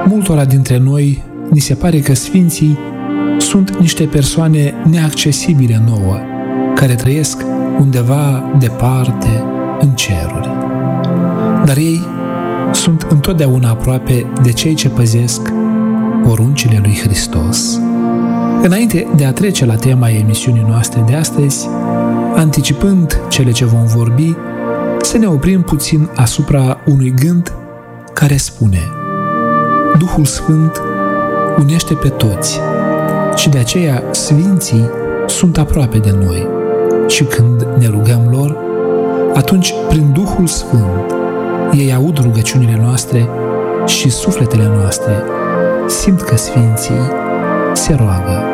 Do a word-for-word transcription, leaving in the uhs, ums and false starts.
Multora dintre noi ni se pare că sfinții sunt niște persoane neaccesibile nouă, care trăiesc undeva departe, în ceruri. Dar ei sunt întotdeauna aproape de cei ce păzesc poruncile lui Hristos. Înainte de a trece la tema emisiunii noastre de astăzi, anticipând cele ce vom vorbi, să ne oprim puțin asupra unui gând care spune: Duhul Sfânt unește pe toți și de aceea sfinții sunt aproape de noi. Și când ne rugăm lor, atunci prin Duhul Sfânt ei aud rugăciunile noastre și sufletele noastre simt că sfinții se roagă